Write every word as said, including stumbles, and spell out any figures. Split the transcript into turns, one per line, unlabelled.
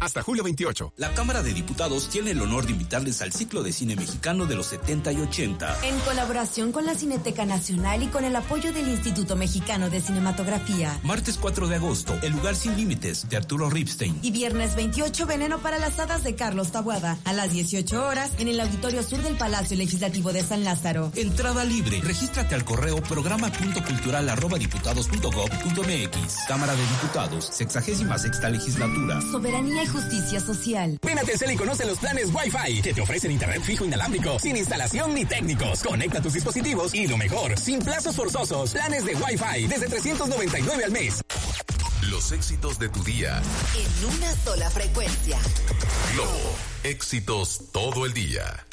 hasta julio veintiocho.
La Cámara de Diputados tiene el honor de invitarles al ciclo de cine mexicano de los setenta y ochenta.
En colaboración con la Cineteca Nacional y con el apoyo del Instituto Mexicano de Cinematografía.
Martes cuatro de agosto, El lugar sin límites, de Arturo Ripstein.
Y viernes veintiocho, Veneno para las hadas, de Carlos Taboada. A las dieciocho horas, en el Auditorio Sur del Palacio Legislativo de San Lázaro.
Entrada libre. Regístrate al correo programa punto cultural arroba diputados punto gob punto mx. Cámara de Diputados, sexagésima sexta legislatura.
Soberanía y justicia social.
Ven a Telcel y conoce los planes Wi-Fi que te ofrecen internet fijo inalámbrico, sin instalación ni técnicos. Conecta tus dispositivos y lo mejor, sin plazos forzosos. Planes de Wi-Fi desde trescientos noventa y nueve al mes.
Los éxitos de tu día.
En una sola frecuencia.
Globo. Éxitos todo el día.